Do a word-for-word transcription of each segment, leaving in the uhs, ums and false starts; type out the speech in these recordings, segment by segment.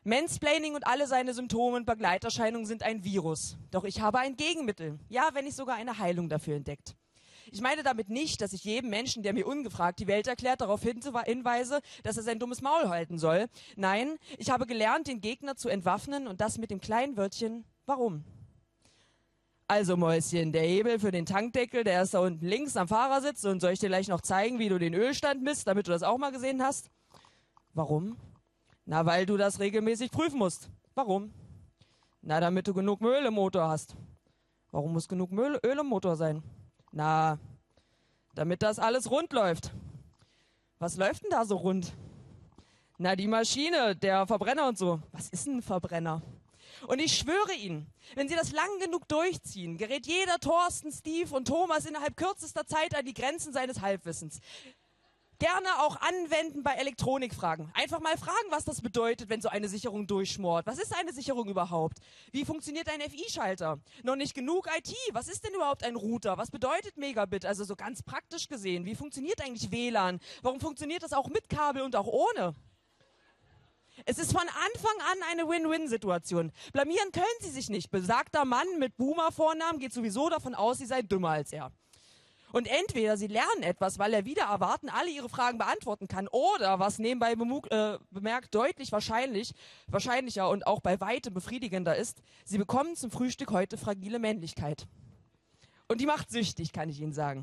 Mansplaining und alle seine Symptome und Begleiterscheinungen sind ein Virus. Doch ich habe ein Gegenmittel. Ja, wenn nicht sogar eine Heilung dafür entdeckt. Ich meine damit nicht, dass ich jedem Menschen, der mir ungefragt die Welt erklärt, darauf hinweise, dass er sein dummes Maul halten soll. Nein, ich habe gelernt, den Gegner zu entwaffnen und das mit dem kleinen Wörtchen warum. Also Mäuschen, der Hebel für den Tankdeckel, der ist da unten links am Fahrersitz und soll ich dir gleich noch zeigen, wie du den Ölstand misst, damit du das auch mal gesehen hast? Warum? Na, weil du das regelmäßig prüfen musst. Warum? Na, damit du genug Öl im Motor hast. Warum muss genug Öl, Öl im Motor sein? Na, damit das alles rund läuft. Was läuft denn da so rund? Na, die Maschine, der Verbrenner und so. Was ist denn ein Verbrenner? Und ich schwöre Ihnen, wenn Sie das lang genug durchziehen, gerät jeder Thorsten, Steve und Thomas innerhalb kürzester Zeit an die Grenzen seines Halbwissens. Gerne auch anwenden bei Elektronikfragen. Einfach mal fragen, was das bedeutet, wenn so eine Sicherung durchschmort. Was ist eine Sicherung überhaupt? Wie funktioniert ein F I-Schalter? Noch nicht genug I T. Was ist denn überhaupt ein Router? Was bedeutet Megabit? Also so ganz praktisch gesehen. Wie funktioniert eigentlich W L A N? Warum funktioniert das auch mit Kabel und auch ohne? Es ist von Anfang an eine Win-Win-Situation. Blamieren können Sie sich nicht. Besagter Mann mit Boomer-Vornamen geht sowieso davon aus, Sie seien dümmer als er. Und entweder Sie lernen etwas, weil er wieder erwarten alle Ihre Fragen beantworten kann, oder, was nebenbei äh, bemerkt deutlich wahrscheinlich, wahrscheinlicher und auch bei weitem befriedigender ist, Sie bekommen zum Frühstück heute fragile Männlichkeit. Und die macht süchtig, kann ich Ihnen sagen.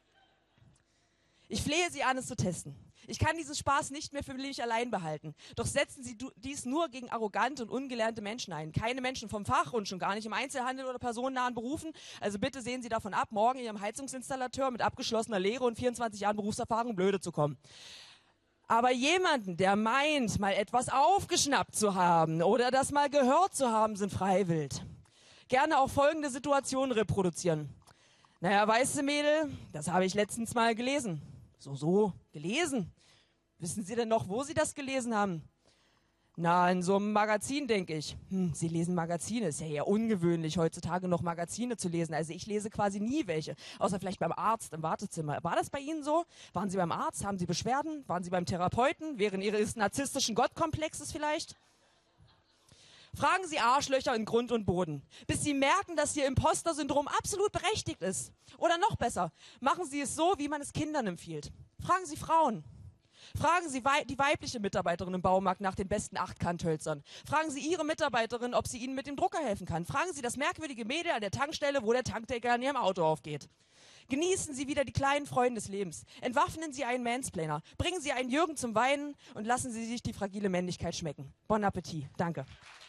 Ich flehe Sie an, es zu testen. Ich kann diesen Spaß nicht mehr für mich allein behalten. Doch setzen Sie dies nur gegen arrogante und ungelernte Menschen ein. Keine Menschen vom Fach und schon gar nicht im Einzelhandel oder personennahen Berufen. Also bitte sehen Sie davon ab, morgen Ihrem Heizungsinstallateur mit abgeschlossener Lehre und vierundzwanzig Jahren Berufserfahrung blöde zu kommen. Aber jemanden, der meint, mal etwas aufgeschnappt zu haben oder das mal gehört zu haben, sind freiwillig. Gerne auch folgende Situationen reproduzieren. Naja, weißt du, Mädel, das habe ich letztens mal gelesen. So, so, gelesen. Wissen Sie denn noch, wo Sie das gelesen haben? Na, in so einem Magazin, denke ich. Hm, Sie lesen Magazine. Ist ja eher ungewöhnlich, heutzutage noch Magazine zu lesen. Also ich lese quasi nie welche. Außer vielleicht beim Arzt im Wartezimmer. War das bei Ihnen so? Waren Sie beim Arzt? Haben Sie Beschwerden? Waren Sie beim Therapeuten? Während Ihres narzisstischen Gottkomplexes vielleicht? Fragen Sie Arschlöcher in Grund und Boden, bis Sie merken, dass Ihr Imposter-Syndrom absolut berechtigt ist. Oder noch besser, machen Sie es so, wie man es Kindern empfiehlt. Fragen Sie Frauen. Fragen Sie wei- die weibliche Mitarbeiterin im Baumarkt nach den besten Achtkanthölzern. Fragen Sie Ihre Mitarbeiterin, ob sie Ihnen mit dem Drucker helfen kann. Fragen Sie das merkwürdige Mädel an der Tankstelle, wo der Tankdeckel an Ihrem Auto aufgeht. Genießen Sie wieder die kleinen Freuden des Lebens. Entwaffnen Sie einen Mansplainer. Bringen Sie einen Jürgen zum Weinen und lassen Sie sich die fragile Männlichkeit schmecken. Bon Appetit. Danke.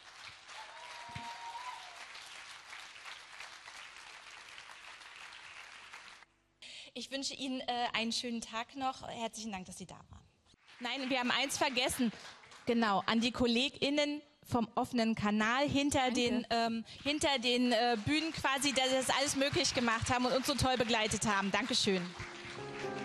Ich wünsche Ihnen äh, einen schönen Tag noch. Herzlichen Dank, dass Sie da waren. Nein, wir haben eins vergessen. Genau, an die KollegInnen vom offenen Kanal hinter Danke. den, ähm, hinter den äh, Bühnen quasi, die das alles möglich gemacht haben und uns so toll begleitet haben. Dankeschön.